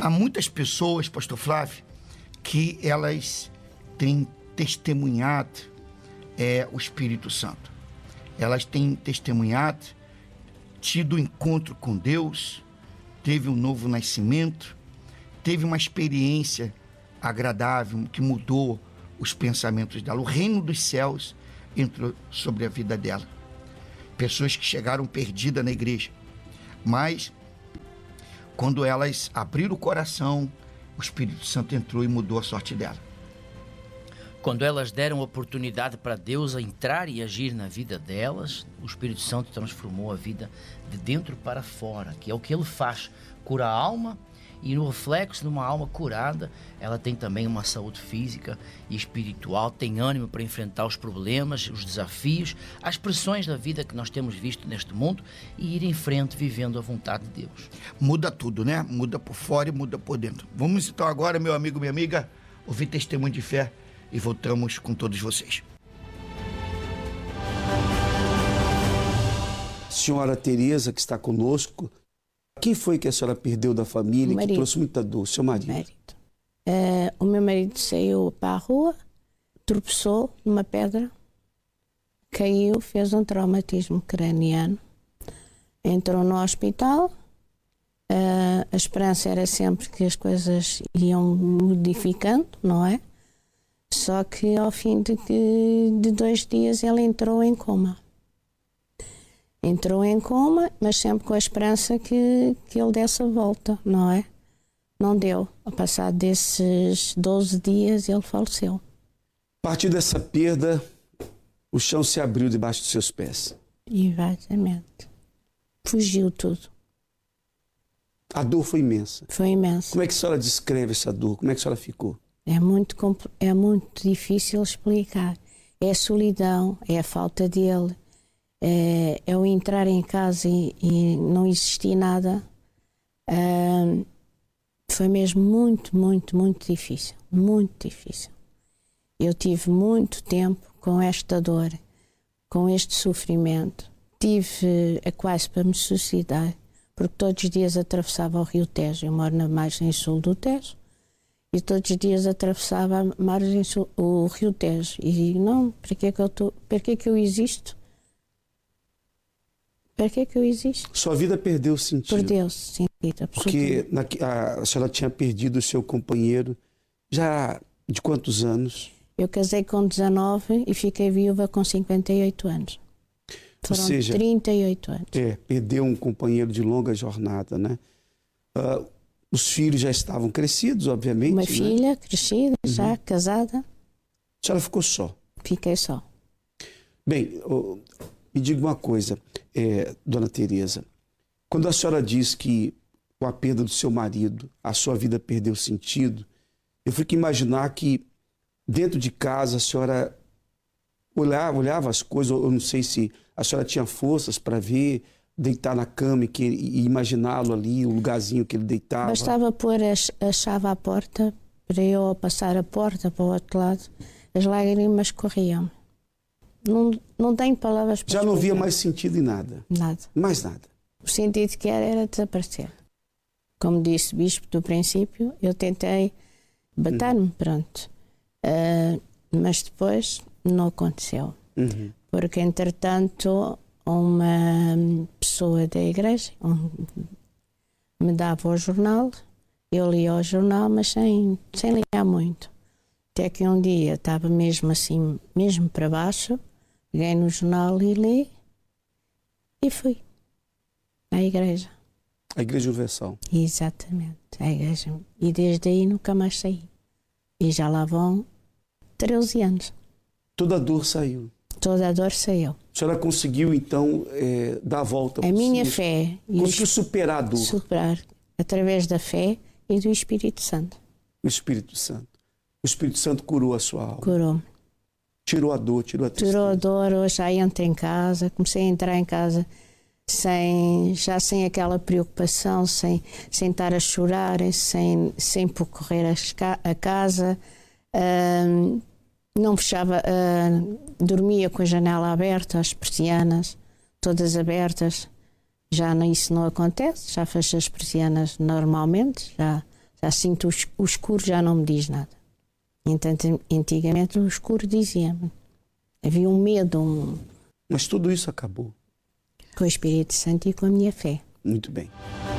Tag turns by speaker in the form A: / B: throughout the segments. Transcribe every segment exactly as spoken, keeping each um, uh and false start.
A: há muitas pessoas, pastor Flávio, que elas têm testemunhado é, o Espírito Santo. Elas têm testemunhado, tido encontro com Deus, teve um novo nascimento, teve uma experiência agradável que mudou os pensamentos dela. O reino dos céus entrou sobre a vida dela. Pessoas que chegaram perdidas na igreja, mas quando elas abriram o coração, o Espírito Santo entrou e mudou a sorte dela.
B: Quando elas deram oportunidade para Deus a entrar e agir na vida delas, o Espírito Santo transformou a vida de dentro para fora, que é o que ele faz, cura a alma, e no reflexo de uma alma curada, ela tem também uma saúde física e espiritual, tem ânimo para enfrentar os problemas, os desafios, as pressões da vida que nós temos visto neste mundo e ir em frente vivendo a vontade de Deus.
A: Muda tudo, né? Muda por fora e muda por dentro. Vamos então agora, meu amigo, minha amiga, ouvir testemunho de fé e voltamos com todos vocês.
C: Senhora Tereza, que está conosco, quem foi que a senhora perdeu da família, que trouxe muita dor? Seu marido?
D: marido. Uh, o meu marido saiu para a rua, tropeçou numa pedra, caiu, fez um traumatismo craniano, entrou no hospital. Uh, a esperança era sempre que as coisas iam modificando, não é? Só que ao fim de, de dois dias ele entrou em coma. Entrou em coma, mas sempre com a esperança que, que ele desse a volta, não é? Não deu. Ao passar desses doze dias, ele faleceu.
C: A partir dessa perda, o chão se abriu debaixo dos seus pés.
D: Exatamente. Fugiu tudo.
C: A dor foi imensa.
D: Foi imensa.
C: Como é que a senhora descreve essa dor? Como é que a senhora ficou?
D: É muito, é muito difícil explicar. É a solidão, é a falta dele. É, é o entrar em casa e, e não existir nada. É, foi mesmo muito, muito, muito difícil. Muito difícil. Eu tive muito tempo com esta dor, com este sofrimento. Tive a quase para me suicidar, porque todos os dias atravessava o Rio Tejo. Eu moro na margem sul do Tejo. E todos os dias atravessava a margem sul, o Rio Tejo. E não, para que é que eu estou, para que é que eu existo? Para que é que eu existo?
C: Sua vida perdeu sentido.
D: Perdeu sentido,
C: porque na, a, a senhora tinha perdido o seu companheiro já de quantos anos?
D: Eu casei com dezanove e fiquei viúva com cinquenta e oito anos. Foram
C: Ou seja,
D: trinta e oito anos.
C: É, perdeu um companheiro de longa jornada, né? Uh, os filhos já estavam crescidos, obviamente.
D: Uma
C: né?
D: filha crescida, uhum. já casada.
C: A senhora ficou só?
D: Fiquei só.
C: Bem, uh, me diga uma coisa, é, dona Tereza. Quando a senhora diz que com a perda do seu marido a sua vida perdeu sentido, eu fico imaginar que dentro de casa a senhora olhava, olhava as coisas, eu não sei se a senhora tinha forças para ver, deitar na cama e, e imaginá-lo ali, o lugarzinho que ele deitava.
D: Bastava pôr a, a chave à porta para eu passar a porta para o outro lado, as lágrimas corriam. Não, não tenho palavras para
C: Já não
D: explicar.
C: via mais sentido em nada?
D: Nada.
C: Mais nada?
D: O sentido que era era desaparecer. Como disse o bispo do princípio, eu tentei bater-me, uhum. pronto. Uh, mas depois não aconteceu.
C: Uhum.
D: Porque, entretanto, uma pessoa da igreja um, me dava o jornal, eu lia o jornal, mas sem, sem ligar muito. Até que um dia estava mesmo assim, mesmo para baixo, peguei no jornal e li e fui à igreja.
C: A Igreja Universal?
D: Exatamente, a igreja. E desde aí nunca mais saí. E já lá vão treze anos.
C: Toda a dor saiu?
D: Toda a dor saiu.
C: A senhora conseguiu, então, é, dar a volta?
D: A minha fé.
C: Conseguiu superar a dor?
D: Superar, através da fé e do Espírito Santo.
C: O Espírito Santo. O Espírito Santo curou a sua alma?
D: Curou.
C: Tirou a dor, tirou a tristeza?
D: Tirou a dor, hoje já entro em casa, comecei a entrar em casa sem, já sem aquela preocupação, sem, sem estar a chorar, sem, sem percorrer a, a casa. Uh, não fechava, uh, dormia com a janela aberta, as persianas todas abertas. Já isso não acontece, já fecho as persianas normalmente, já, Já sinto o escuro, já não me diz nada. Entanto, antigamente o escuro dizia-me. Havia um medo. Um...
C: Mas tudo isso acabou.
D: Com o Espírito Santo e com a minha fé.
C: Muito bem.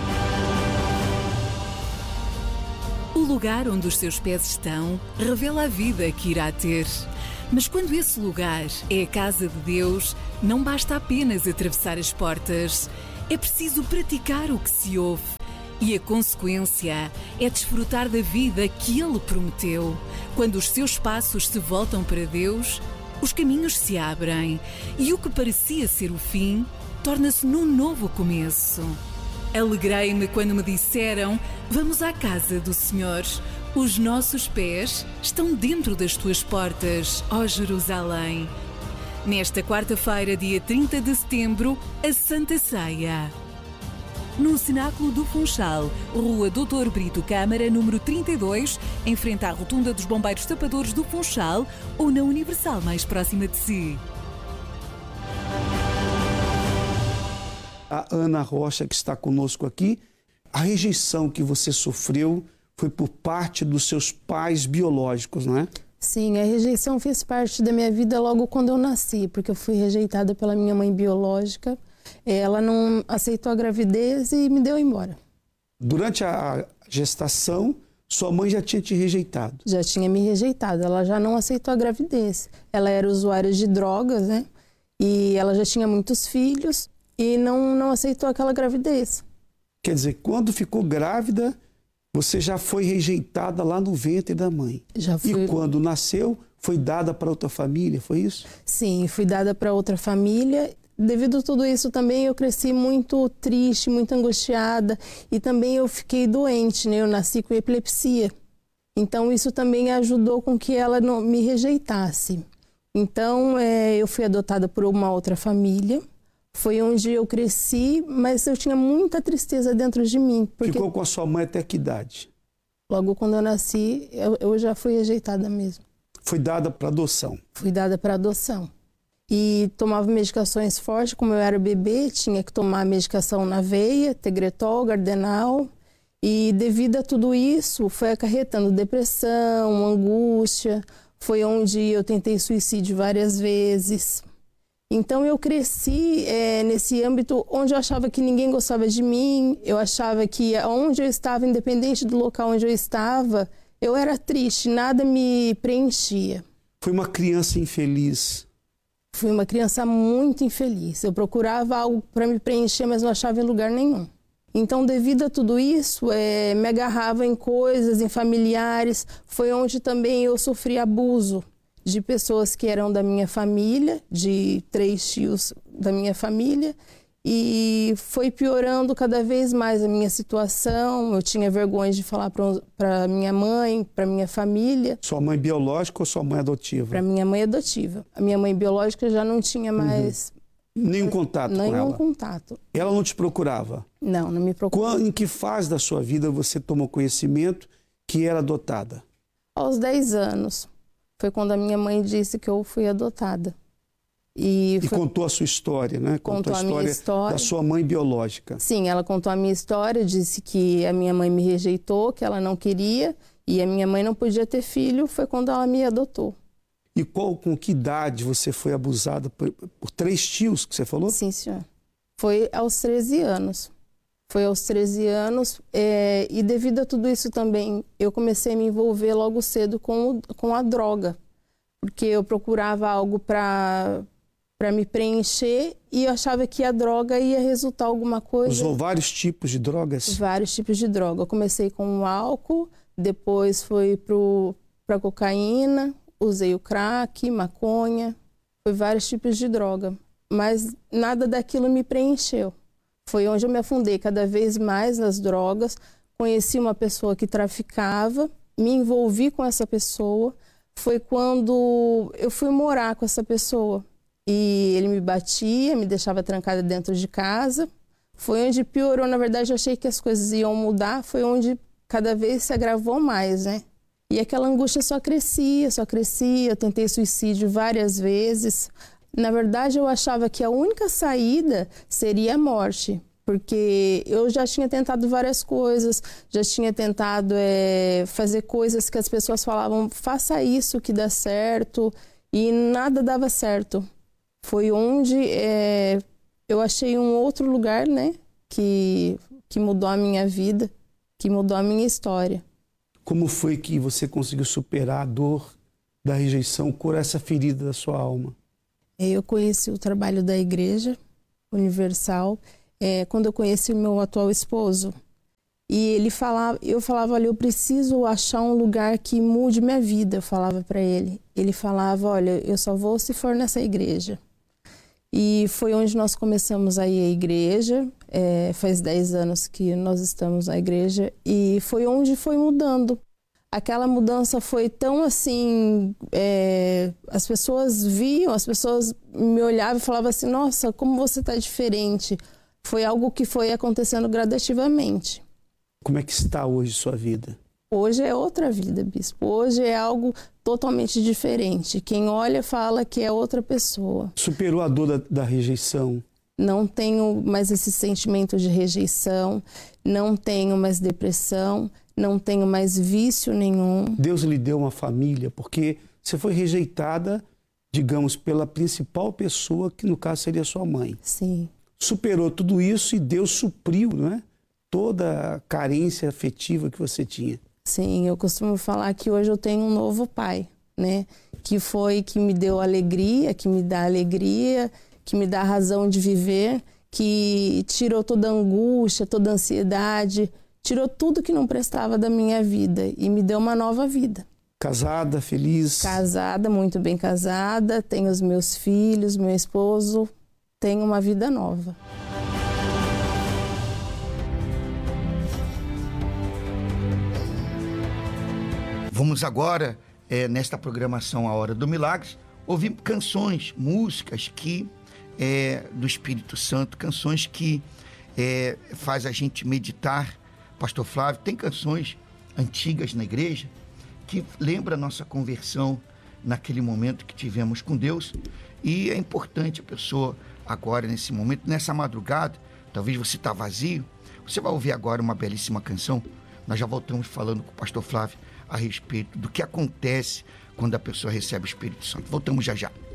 E: O lugar onde os seus pés estão revela a vida que irá ter. Mas quando esse lugar é a casa de Deus, não basta apenas atravessar as portas. É preciso praticar o que se ouve. E a consequência é desfrutar da vida que Ele prometeu. Quando os seus passos se voltam para Deus, os caminhos se abrem e o que parecia ser o fim torna-se num novo começo. Alegrei-me quando me disseram: vamos à casa do Senhor. Os nossos pés estão dentro das tuas portas, ó Jerusalém. Nesta quarta-feira, dia trinta de setembro, a Santa Ceia. No Cenáculo do Funchal, Rua doutor Brito Câmara, número trinta e dois, em frente à Rotunda dos Bombeiros Tapadores do Funchal, ou na Universal mais próxima de si.
C: A Ana Rocha, que está conosco aqui, a rejeição que você sofreu foi por parte dos seus pais biológicos, não é?
F: Sim, a rejeição fez parte da minha vida logo quando eu nasci, porque eu fui rejeitada pela minha mãe biológica. Ela não aceitou a gravidez e me deu embora.
C: Durante a gestação, sua mãe já tinha te rejeitado?
F: Já tinha me rejeitado, ela já não aceitou a gravidez. Ela era usuária de drogas, né? E ela já tinha muitos filhos e não, não aceitou aquela gravidez.
C: Quer dizer, quando ficou grávida, você já foi rejeitada lá no ventre da mãe.
F: Já fui.
C: E quando nasceu, foi dada para outra família, foi isso?
F: Sim, fui dada para outra família. Devido a tudo isso também eu cresci muito triste, muito angustiada e também eu fiquei doente, né? Eu nasci com epilepsia. Então isso também ajudou com que ela não me rejeitasse. Então é, eu fui adotada por uma outra família. Foi onde eu cresci, mas eu tinha muita tristeza dentro de mim. Porque
C: ficou com a sua mãe até que idade?
F: Logo quando eu nasci, eu, eu já fui rejeitada mesmo.
C: Foi dada para adoção?
F: Fui dada para adoção. E tomava medicações fortes, como eu era bebê, tinha que tomar medicação na veia, Tegretol, Gardenal. E devido a tudo isso, foi acarretando depressão, angústia. Foi onde eu tentei suicídio várias vezes. Então eu cresci é, nesse âmbito onde eu achava que ninguém gostava de mim. Eu achava que onde eu estava, independente do local onde eu estava, eu era triste, nada me preenchia.
C: Foi uma criança infeliz?
F: Fui uma criança muito infeliz. Eu procurava algo para me preencher, mas não achava em lugar nenhum. Então, devido a tudo isso, é, me agarrava em coisas, em familiares. Foi onde também eu sofri abuso de pessoas que eram da minha família, de três tios da minha família. E foi piorando cada vez mais a minha situação. Eu tinha vergonha de falar para minha mãe, para minha família.
C: Sua mãe biológica ou sua mãe adotiva?
F: Para minha mãe adotiva. A minha mãe biológica já não tinha mais...
C: Uhum. Nenhum contato
F: Nenhum
C: com ela?
F: Nenhum contato.
C: Ela não te procurava?
F: Não, não me procurava.
C: Quando, em que fase da sua vida você tomou conhecimento que era adotada?
F: Aos dez anos. Foi quando a minha mãe disse que eu fui adotada. E,
C: e
F: foi...
C: contou a sua história, né?
F: Contou, contou a, a
C: história
F: minha história
C: da sua mãe biológica.
F: Sim, ela contou a minha história, disse que a minha mãe me rejeitou, que ela não queria, e a minha mãe não podia ter filho, foi quando ela me adotou.
C: E qual, com que idade você foi abusada por, por três tios que você falou?
F: Sim, senhor. Foi aos treze anos. Foi aos treze anos, é, e devido a tudo isso também, eu comecei a me envolver logo cedo com, o, com a droga, porque eu procurava algo para... para me preencher e eu achava que a droga ia resultar alguma coisa.
C: Usou vários tipos de drogas?
F: Vários tipos de droga. Eu comecei com o álcool, depois foi para cocaína, usei o crack, maconha, foi vários tipos de droga. Mas nada daquilo me preencheu. Foi onde eu me afundei cada vez mais nas drogas, conheci uma pessoa que traficava, me envolvi com essa pessoa. Foi quando eu fui morar com essa pessoa. E ele me batia, me deixava trancada dentro de casa. Foi onde piorou, na verdade eu achei que as coisas iam mudar, foi onde cada vez se agravou mais, né? E aquela angústia só crescia, só crescia, eu tentei suicídio várias vezes. Na verdade eu achava que a única saída seria a morte, Porque eu já tinha tentado várias coisas, já tinha tentado é, fazer coisas que as pessoas falavam, faça isso que dá certo, e nada dava certo. Foi onde é, eu achei um outro lugar, né, que, que mudou a minha vida, que mudou a minha história.
C: Como foi que você conseguiu superar a dor da rejeição, curar essa ferida da sua alma?
F: Eu conheci o trabalho da Igreja Universal, É, quando eu conheci o meu atual esposo, e ele falava, eu falava, olha, eu preciso achar um lugar que mude minha vida, eu falava para ele. Ele falava, olha, eu só vou se for nessa igreja. E foi onde nós começamos a ir à igreja, é, faz dez anos que nós estamos na igreja, e foi onde foi mudando. Aquela mudança foi tão assim, é, as pessoas viam, as pessoas me olhavam e falavam assim, nossa, como você está diferente. Foi algo que foi acontecendo gradativamente.
C: Como é que está hoje sua vida?
F: Hoje é outra vida, bispo. Hoje é algo totalmente diferente. Quem olha fala que é outra pessoa.
C: Superou a dor da, da rejeição?
F: Não tenho mais esse sentimento de rejeição, não tenho mais depressão, não tenho mais vício nenhum.
C: Deus lhe deu uma família, porque você foi rejeitada, digamos, pela principal pessoa, que no caso seria sua mãe.
F: Sim.
C: Superou tudo isso e Deus supriu, não é? Toda a carência afetiva que você tinha.
F: Sim, eu costumo falar que hoje eu tenho um novo pai, né? Que foi que me deu alegria, que me dá alegria, que me dá razão de viver, que tirou toda a angústia, toda a ansiedade, tirou tudo que não prestava da minha vida e me deu uma nova vida.
C: Casada, feliz?
F: Casada, muito bem casada, tenho os meus filhos, meu esposo, tenho uma vida nova.
A: Vamos agora, é, nesta programação A Hora do Milagre, ouvir canções, músicas que é, do Espírito Santo, canções que é, faz a gente meditar. Pastor Flávio, tem canções antigas na igreja que lembra a nossa conversão naquele momento que tivemos com Deus, e é importante a pessoa agora, nesse momento, nessa madrugada, talvez você está vazio, você vai ouvir agora uma belíssima canção. Nós já voltamos falando com o pastor Flávio a respeito do que acontece quando a pessoa recebe o Espírito Santo. Voltamos já já.